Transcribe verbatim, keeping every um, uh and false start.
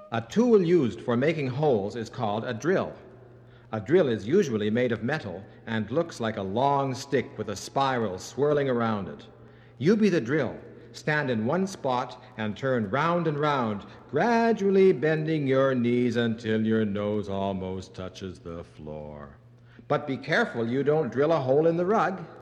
A tool used for making holes is called a drill. A drill is usually made of metal and looks like a long stick with a spiral swirling around it. You be the drill. Stand in one spot and turn round and round, gradually bending your knees until your nose almost touches the floor. But be careful you don't drill a hole in the rug.